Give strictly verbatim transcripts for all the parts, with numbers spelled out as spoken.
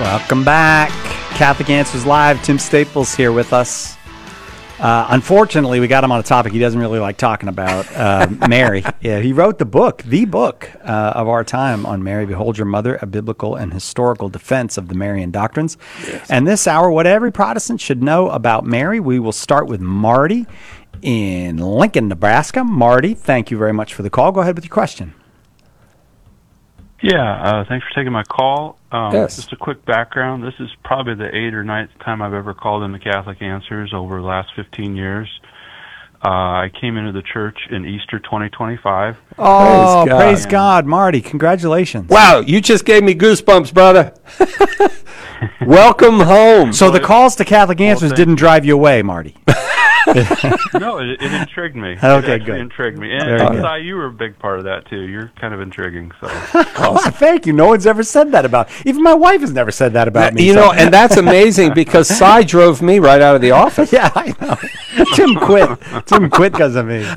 Welcome back. Catholic Answers Live. Tim Staples here with us. Uh, unfortunately, we got him on a topic he doesn't really like talking about, uh, Mary. Yeah, he wrote the book, the book uh, of our time on Mary, Behold Your Mother, a biblical and historical defense of the Marian doctrines. Yes. And this hour, what every Protestant should know about Mary, we will start with Marty in Lincoln, Nebraska. Marty, thank you very much for the call. Go ahead with your question. Yeah, uh, thanks for taking my call. Um, yes. Just a quick background. This is probably the eighth or ninth time I've ever called into Catholic Answers over the last fifteen years. Uh, I came into the church in Easter twenty twenty-five. Oh, praise God, praise God. Marty, congratulations. Wow, you just gave me goosebumps, brother. Welcome home. So the calls to Catholic Answers well, didn't drive you away, Marty? No, it, it intrigued me. Okay, it good. intrigued me. Very And good. Si, you were a big part of that, too. You're kind of intriguing. So, oh, thank you. No one's ever said that about Even my wife has never said that about me. You so. know, and that's amazing because Cy drove me right out of the office. Yeah, I know. Tim quit. Tim quit because of me.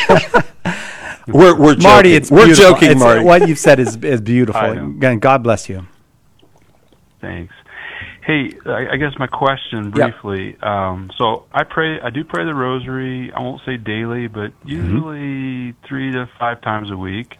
We're, we're joking. Marty, it's we're beautiful. joking, It's- Marty. What you've said is, is beautiful. I know. Again, God bless you. thanks. Hey, I, I guess my question briefly. Um, so I pray, I do pray the Rosary. I won't say daily, but usually mm-hmm. three to five times a week.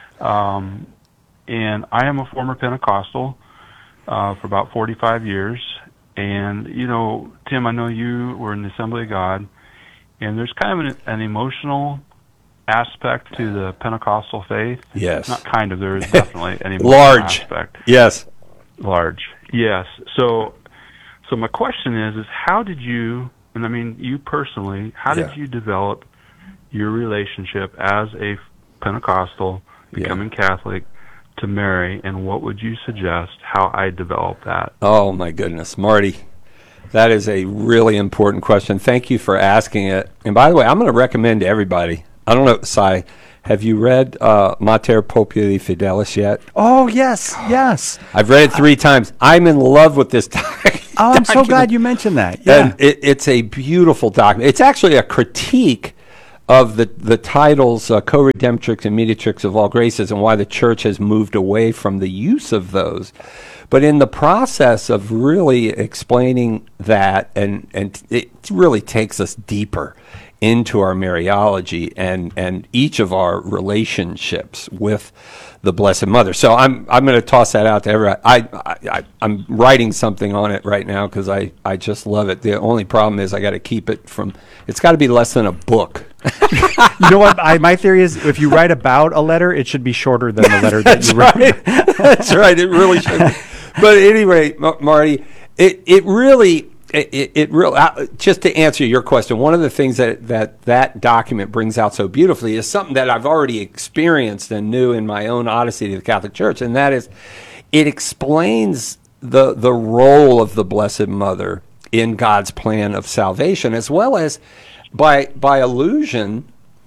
Um, and I am a former Pentecostal uh, for about forty-five years. And you know, Tim, I know you were in the Assembly of God, and there's kind of an, an emotional aspect to the Pentecostal faith. Yes. Not kind of. There is definitely an emotional Large. aspect. Yes. Large. Yes. So, so my question is, is how did you, and I mean you personally, how did Yeah. you develop your relationship as a Pentecostal, becoming Yeah. Catholic, to Mary, and what would you suggest how I develop that? Oh, my goodness. Marty, that is a really important question. Thank you for asking it. And by the way, I'm going to recommend to everybody, I don't know, Cy, have you read uh, Mater Populi Fidelis yet? Oh, yes, yes. I've read it three times. I'm in love with this document. Oh, I'm so glad you mentioned that. Yeah. And it, it's a beautiful document. It's actually a critique of the, the titles uh, Co-Redemptrix and Mediatrix of All Graces and why the Church has moved away from the use of those. But in the process of really explaining that, and, and it really takes us deeper into our Mariology and, and each of our relationships with the Blessed Mother. So I'm I'm going to toss that out to everyone. I, I, I, I'm writing something on it right now because I, I just love it. The only problem is I got to keep it from, it's got to be less than a book. You know what? I, my theory is if you write about a letter, it should be shorter than the letter that That's you wrote. right. That's right. It really should be. But at any rate, Ma- Marty, it, it really... It, it, it real uh, just to answer your question, one of the things that, that that document brings out so beautifully is something that I've already experienced and knew in my own odyssey to the Catholic Church, and that is it explains the the role of the Blessed Mother in God's plan of salvation, as well as by by allusion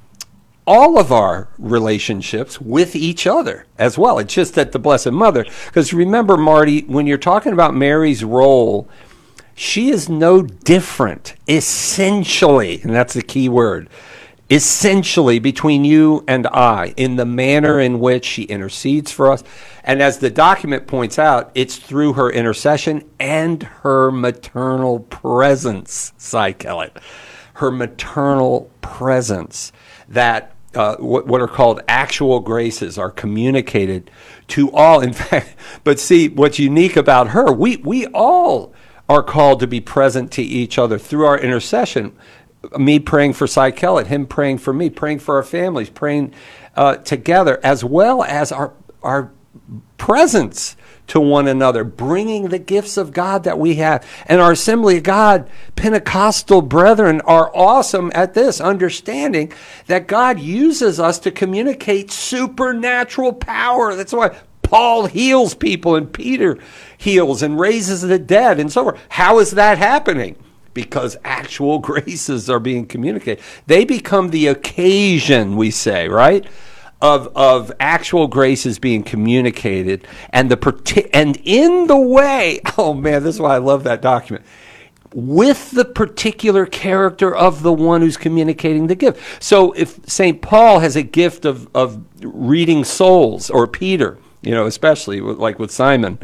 all of our relationships with each other as well. It's just that the Blessed Mother, because remember, Marty, when you're talking about Mary's role, she is no different, essentially, and that's the key word, essentially between you and I in the manner in which she intercedes for us. And as the document points out, it's through her intercession and her maternal presence, Cy Kellett, her maternal presence that uh, what, what are called actual graces are communicated to all. In fact, but see, what's unique about her, we we all are called to be present to each other through our intercession. Me praying for Cy Kellett, him praying for me, praying for our families, praying uh, together, as well as our our presence to one another, bringing the gifts of God that we have. And our Assembly of God Pentecostal brethren are awesome at this, understanding that God uses us to communicate supernatural power. That's why Paul heals people and Peter heals and raises the dead and so forth. How is that happening? Because actual graces are being communicated. They become the occasion, we say, right, of of actual graces being communicated, and the and in the way. Oh man, this is why I love that document. With the particular character of the one who's communicating the gift. So if Saint Paul has a gift of of reading souls, or Peter, you know, especially like with Simon,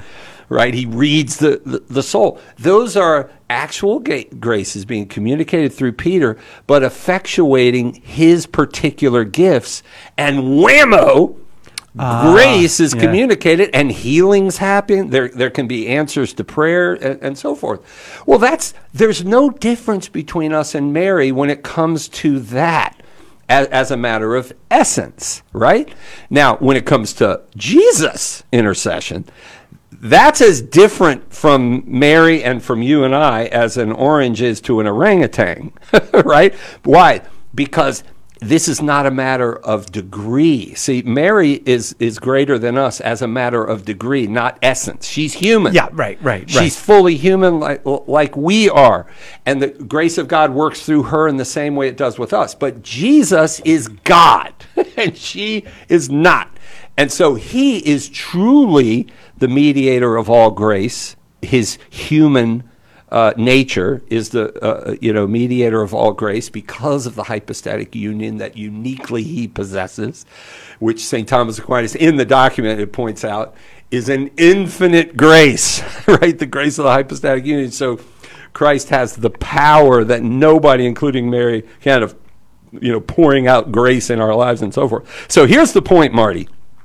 right? He reads the, the, the soul. Those are actual ga- graces being communicated through Peter, but effectuating his particular gifts. And whammo, uh, grace is yeah. communicated and healings happen. There, there can be answers to prayer and, and so forth. Well, that's there's no difference between us and Mary when it comes to that. As, as a matter of essence, right? Now, when it comes to Jesus' intercession, that's as different from Mary and from you and I as an orange is to an orangutan, right? Why? Because this is not a matter of degree. See, Mary is is greater than us as a matter of degree, not essence. She's human. Yeah, right, right, right. She's fully human like, like we are. And the grace of God works through her in the same way it does with us. But Jesus is God, and she is not. And so he is truly the mediator of all grace. His human Uh, nature is the uh, you know mediator of all grace because of the hypostatic union that uniquely he possesses, which Saint Thomas Aquinas in the document it points out is an infinite grace, right? The grace of the hypostatic union. So Christ has the power that nobody, including Mary, kind of you know pouring out grace in our lives and so forth. So here's the point, Marty.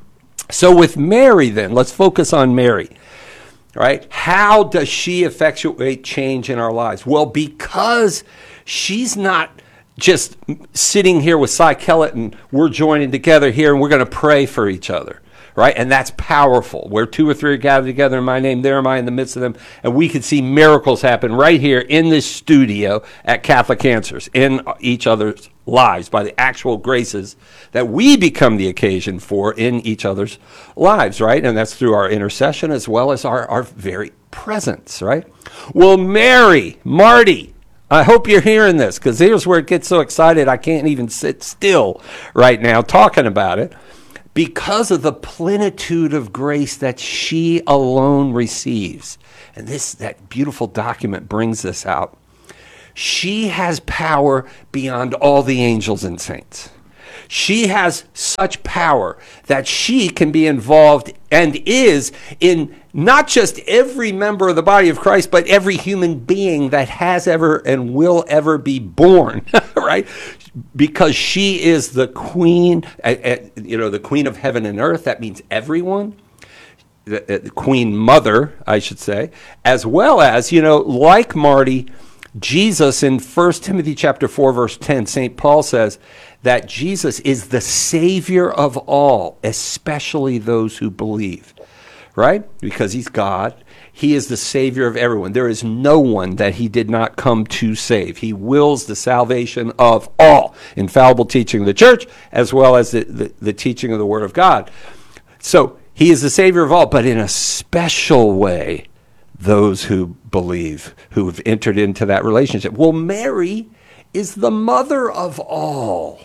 So with Mary, then let's focus on Mary. Right? How does she effectuate change in our lives? Well, because she's not just sitting here with Cy Kellett and we're joining together here and we're going to pray for each other, right? And that's powerful. Where two or three are gathered together in my name, there am I in the midst of them. And we can see miracles happen right here in this studio at Catholic Answers in each other's lives by the actual graces that we become the occasion for in each other's lives, right? And that's through our intercession as well as our, our very presence, right? Well, Mary, Marty, I hope you're hearing this because here's where it gets so excited I can't even sit still right now talking about it. Because of the plenitude of grace that she alone receives. And this, that beautiful document brings this out. She has power beyond all the angels and saints. She has such power that she can be involved and is in not just every member of the body of Christ, but every human being that has ever and will ever be born, right? Because she is the queen, uh, uh, you know, the queen of heaven and earth. That means everyone. The, uh, the queen mother, I should say, as well as, you know, like Marty, Jesus in First Timothy chapter four, verse ten, Saint Paul says that Jesus is the Savior of all, especially those who believe, right? Because he's God. He is the Savior of everyone. There is no one that he did not come to save. He wills the salvation of all. Infallible teaching of the church, as well as the, the, the teaching of the Word of God. So he is the Savior of all, but in a special way, those who believe, who have entered into that relationship. Well, Mary is the mother of all,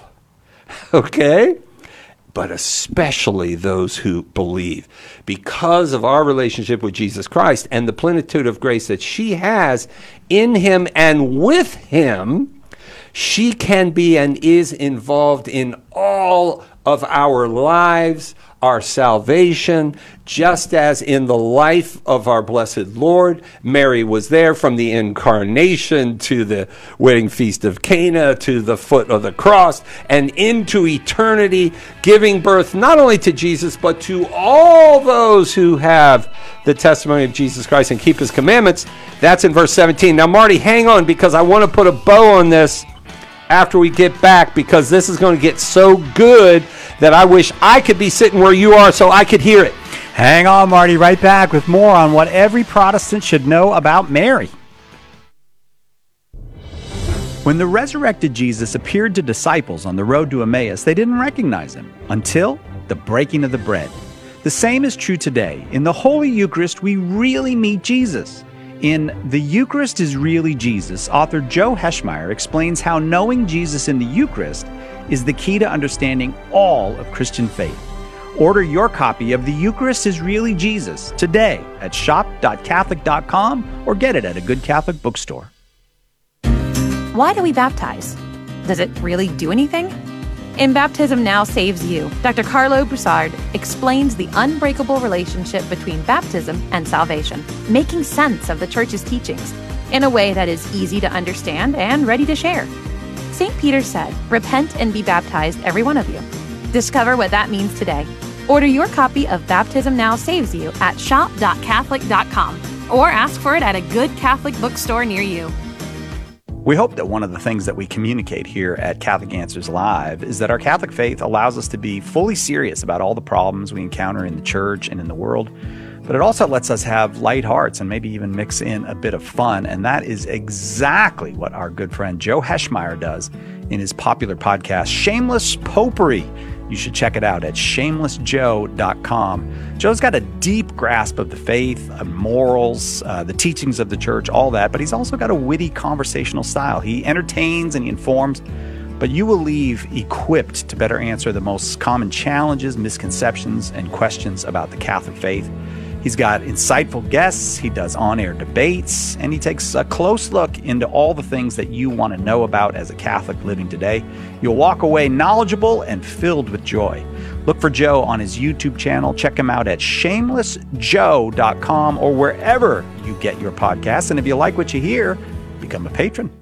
okay? But especially those who believe. Because of our relationship with Jesus Christ and the plenitude of grace that she has in him and with him, she can be and is involved in all of our lives, our salvation, just as in the life of our blessed Lord, Mary was there from the incarnation to the wedding feast of Cana to the foot of the cross and into eternity, giving birth not only to Jesus, but to all those who have the testimony of Jesus Christ and keep his commandments. That's in verse seventeen. Now, Marty, hang on, because I want to put a bow on this after we get back, because this is going to get so good that I wish I could be sitting where you are so I could hear it. Hang on, Marty. Right back with more on what every Protestant should know about Mary. When the resurrected Jesus appeared to disciples on the road to Emmaus, they didn't recognize him until the breaking of the bread. The same is true today. In the Holy Eucharist, we really meet Jesus. In The Eucharist is Really Jesus, author Joe Heschmeyer explains how knowing Jesus in the Eucharist is the key to understanding all of Christian faith. Order your copy of The Eucharist is Really Jesus today at shop dot catholic dot com or get it at a good Catholic bookstore. Why do we baptize? Does it really do anything? In Baptism Now Saves You, Doctor Carlo Broussard explains the unbreakable relationship between baptism and salvation, making sense of the Church's teachings in a way that is easy to understand and ready to share. Saint Peter said, "Repent and be baptized, every one of you." Discover what that means today. Order your copy of Baptism Now Saves You at shop dot catholic dot com or ask for it at a good Catholic bookstore near you. We hope that one of the things that we communicate here at Catholic Answers Live is that our Catholic faith allows us to be fully serious about all the problems we encounter in the church and in the world, but it also lets us have light hearts and maybe even mix in a bit of fun, and that is exactly what our good friend Joe Heschmeyer does in his popular podcast, Shameless Popery. You should check it out at shameless joe dot com. Joe's got a deep grasp of the faith, of morals, uh, the teachings of the church, all that, but he's also got a witty conversational style. He entertains and he informs, but you will leave equipped to better answer the most common challenges, misconceptions, and questions about the Catholic faith. He's got insightful guests, he does on-air debates, and he takes a close look into all the things that you want to know about as a Catholic living today. You'll walk away knowledgeable and filled with joy. Look for Joe on his YouTube channel. Check him out at shameless joe dot com or wherever you get your podcasts. And if you like what you hear, become a patron.